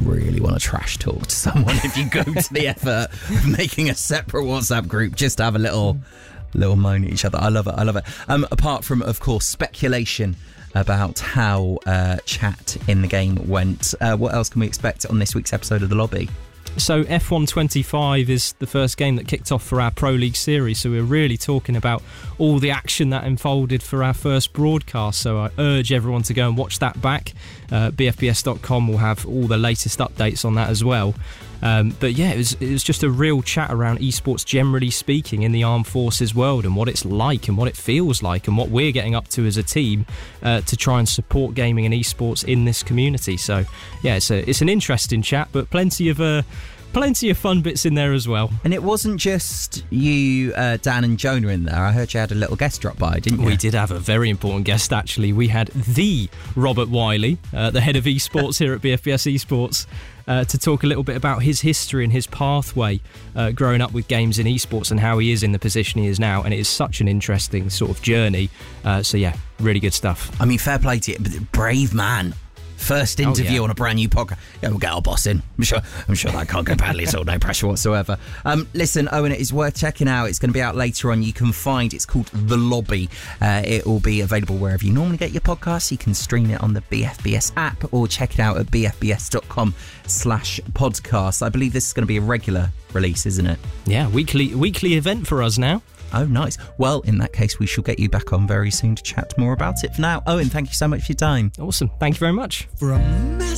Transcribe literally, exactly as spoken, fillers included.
really want to trash talk to someone if you go to the effort of making a separate WhatsApp group just to have a little little moan at each other. I love it. I love it. Um, apart from, of course, speculation about how uh, chat in the game went, uh, what else can we expect on this week's episode of The Lobby? So F one twenty-five is the first game that kicked off for our Pro League series, so we're really talking about all the action that unfolded for our first broadcast, so I urge everyone to go and watch that back. uh, B F B S dot com will have all the latest updates on that as well. Um, but yeah, it was, it was just a real chat around esports generally speaking in the armed forces world, and what it's like and what it feels like and what we're getting up to as a team uh, to try and support gaming and esports in this community. So yeah, it's, a, it's an interesting chat, but plenty of uh, plenty of fun bits in there as well. And it wasn't just you, uh, Dan and Jonah in there. I heard you had a little guest drop by, didn't you? We did have a very important guest, actually. We had the Robert Wiley, uh, the head of esports here at B F B S Esports, uh, to talk a little bit about his history and his pathway uh, growing up with games in esports and how he is in the position he is now. And it is such an interesting sort of journey. Uh, so yeah, really good stuff. I mean, fair play to you, but brave man. First interview oh, yeah. on a brand new podcast. Yeah, we'll get our boss in. I'm sure I'm sure that can't go badly at all. No pressure whatsoever. Um, listen, Owen, it is worth checking out. It's going to be out later on. You can find it's called The Lobby. Uh, it will be available wherever you normally get your podcasts. You can stream it on the B F B S app or check it out at b f b s dot com slash podcast. I believe this is going to be a regular release, isn't it? Yeah, weekly weekly event for us now. Oh, nice. Well, in that case, we shall get you back on very soon to chat more about it. For now, Owen, thank you so much for your time. Awesome. Thank you very much. For a